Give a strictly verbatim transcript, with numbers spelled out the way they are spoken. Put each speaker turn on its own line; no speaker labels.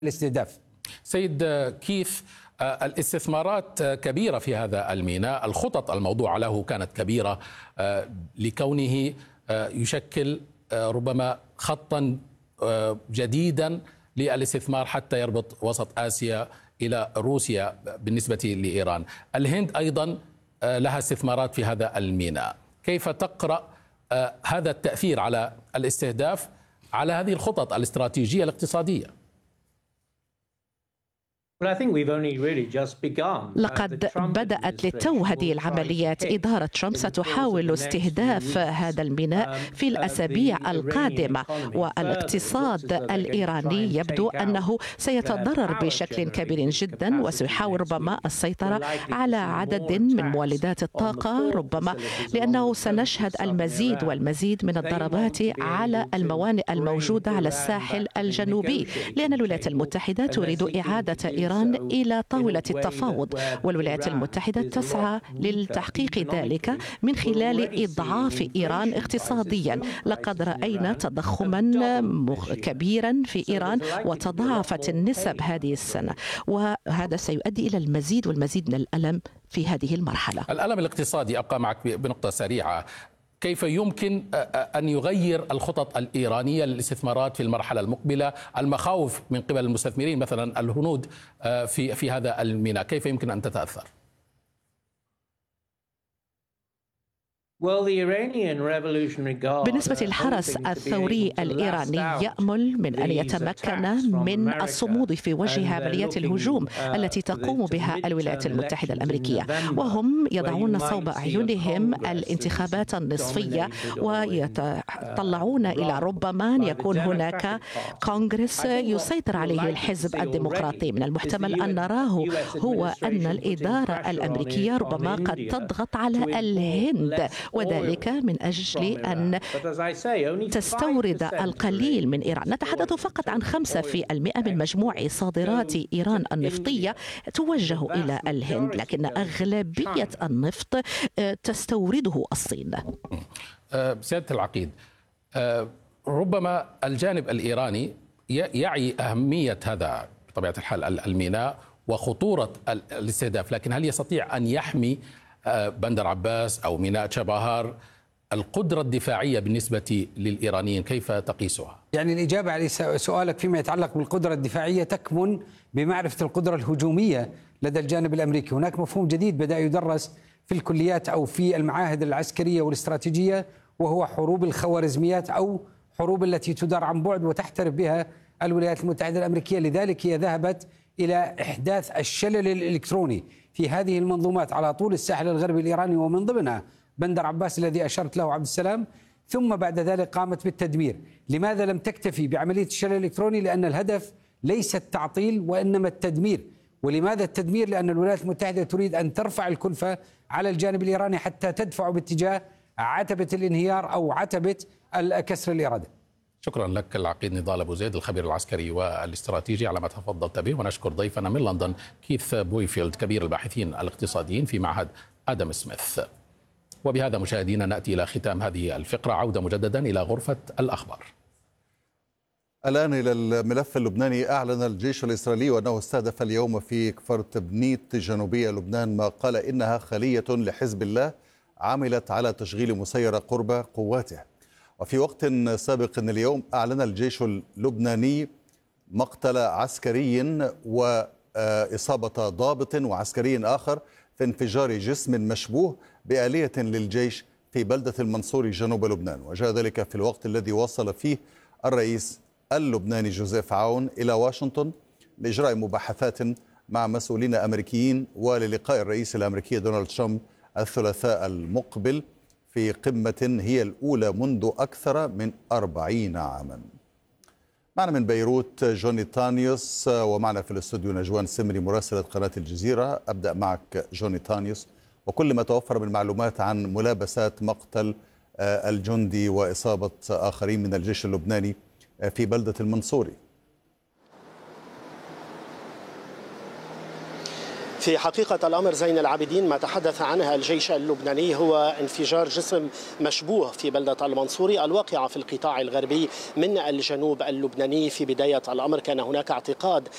الاستهداف.
سيد كيث، الاستثمارات كبيرة في هذا الميناء، الخطط الموضوعة له كانت كبيرة لكونه يشكل ربما خطا جديدا للاستثمار حتى يربط وسط آسيا إلى روسيا بالنسبة لإيران. الهند أيضا لها استثمارات في هذا الميناء، كيف تقرأ هذا التأثير على الاستهداف على هذه الخطط الاستراتيجية الاقتصادية؟
لقد بدأت للتو هذه العمليات. إدارة ترامب ستحاول استهداف هذا الميناء في الأسابيع القادمة، والاقتصاد الإيراني يبدو أنه سيتضرر بشكل كبير جدا، وسيحاول ربما السيطرة على عدد من مولدات الطاقة، ربما لأنه سنشهد المزيد والمزيد من الضربات على الموانئ الموجودة على الساحل الجنوبي، لأن الولايات المتحدة تريد إعادة إيران إلى طاولة التفاوض، والولايات المتحدة تسعى للتحقيق ذلك من خلال إضعاف إيران اقتصاديا. لقد رأينا تضخما كبيرا في إيران وتضاعفت النسب هذه السنة، وهذا سيؤدي إلى المزيد والمزيد من الألم في هذه المرحلة.
الألم الاقتصادي، أبقى معك بنقطة سريعة، كيف يمكن أن يغير الخطط الإيرانية للاستثمارات في المرحلة المقبلة؟ المخاوف من قبل المستثمرين مثلا الهنود في في هذا الميناء كيف يمكن أن تتأثر؟
بالنسبة للحرس الثوري الإيراني يأمل من أن يتمكن من الصمود في وجه عمليات الهجوم التي تقوم بها الولايات المتحدة الأمريكية، وهم يضعون صوب أعينهم الانتخابات النصفية ويتطلعون إلى ربما أن يكون هناك كونغرس يسيطر عليه الحزب الديمقراطي. من المحتمل أن نراه هو أن الإدارة الأمريكية ربما قد تضغط على الهند، وذلك من أجل أن تستورد القليل من إيران. نتحدث فقط عن خمسة بالمئة من مجموع صادرات إيران النفطية توجه إلى الهند، لكن أغلبية النفط تستورده الصين.
سيادة العقيد، ربما الجانب الإيراني يعي أهمية هذا بطبيعة الحال الميناء وخطورة الاستهداف، لكن هل يستطيع أن يحمي بندر عباس أو ميناء تشابهار؟ القدرة الدفاعية بالنسبة للإيرانيين كيف تقيسها؟
يعني الإجابة على سؤالك فيما يتعلق بالقدرة الدفاعية تكمن بمعرفة القدرة الهجومية لدى الجانب الأمريكي. هناك مفهوم جديد بدأ يدرس في الكليات أو في المعاهد العسكرية والاستراتيجية، وهو حروب الخوارزميات أو حروب التي تدار عن بعد وتحترف بها الولايات المتحدة الأمريكية. لذلك هي ذهبت إلى إحداث الشلل الإلكتروني في هذه المنظومات على طول الساحل الغربي الإيراني، ومن ضمنها بندر عباس الذي أشرت له عبد السلام، ثم بعد ذلك قامت بالتدمير. لماذا لم تكتفي بعملية الشلل الإلكتروني؟ لأن الهدف ليس التعطيل وإنما التدمير. ولماذا التدمير؟ لأن الولايات المتحدة تريد أن ترفع الكلفة على الجانب الإيراني حتى تدفع باتجاه عتبة الانهيار أو عتبة كسر الإرادة.
شكرا لك العقيد نضال أبو زيد، الخبير العسكري والاستراتيجي، على ما تفضلت به. ونشكر ضيفنا من لندن كيث بويفيلد، كبير الباحثين الاقتصاديين في معهد آدم سميث. وبهذا مشاهدينا نأتي إلى ختام هذه الفقرة، عودة مجددا إلى غرفة الأخبار.
الآن إلى الملف اللبناني. أعلن الجيش الإسرائيلي أنه استهدف اليوم في كفر تبنيت جنوبية لبنان ما قال إنها خلية لحزب الله عملت على تشغيل مسيرة قرب قواته. وفي وقت سابق اليوم أعلن الجيش اللبناني مقتل عسكري وإصابة ضابط وعسكري آخر في انفجار جسم مشبوه بآلية للجيش في بلدة المنصوري جنوب لبنان. وجاء ذلك في الوقت الذي وصل فيه الرئيس اللبناني جوزيف عون إلى واشنطن لإجراء مباحثات مع مسؤولين أمريكيين وللقاء الرئيس الأمريكي دونالد ترامب الثلاثاء المقبل في قمة هي الأولى منذ أكثر من أربعين عاما. معنا من بيروت جوني تانيوس، ومعنا في الاستوديو نجوان سمري مراسلة قناة الجزيرة. أبدأ معك جوني تانيوس، وكل ما توفر من معلومات عن ملابسات مقتل الجندي وإصابة آخرين من الجيش اللبناني في بلدة المنصوري.
في حقيقة الأمر زين العابدين، ما تحدث عنها الجيش اللبناني هو انفجار جسم مشبوه في بلدة المنصوري الواقعة في القطاع الغربي من الجنوب اللبناني. في بداية الأمر كان هناك اعتقاد